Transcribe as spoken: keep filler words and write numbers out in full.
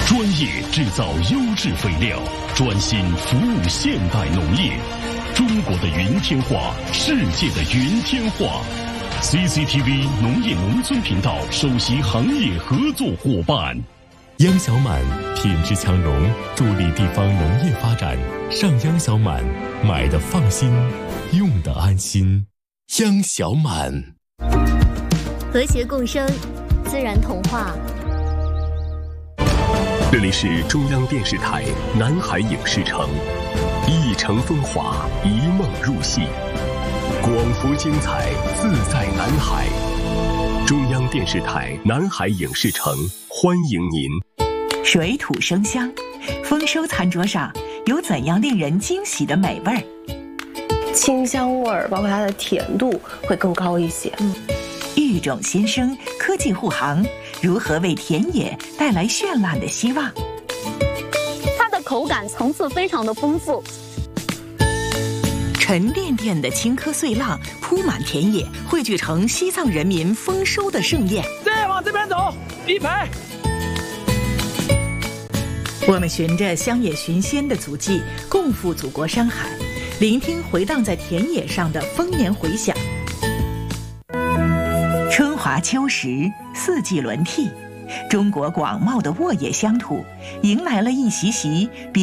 专业制造优质肥料，专心服务现代农业。中国的云天化，世界的云天化。C C T V 农业农村频道首席行业合作伙伴。 央小满品质强融，助力地方农业发展。上央小满，买的放心，用的安心。央小满， 和谐共生，自然童话。 这里是中央电视台南海影视城，一城风华，一梦入戏，广福精彩，自在南海。中央电视台南海影视城欢迎您。 水土生香，丰收餐桌上有怎样令人惊喜的美味儿？ 清香味儿，包括它的甜度会更高一些。嗯， 育种新生，科技护航，如何为田野带来绚烂的希望？ 它的口感层次非常的丰富， 沉甸甸的青稞碎浪铺满田野，汇聚成西藏人民丰收的盛宴。 再往这边走，一排。 我们循着乡野寻仙的足迹，共赴祖国山海，聆听回荡在田野上的丰年回响。春华秋实，四季轮替，中国广袤的沃野乡土迎来了一袭袭别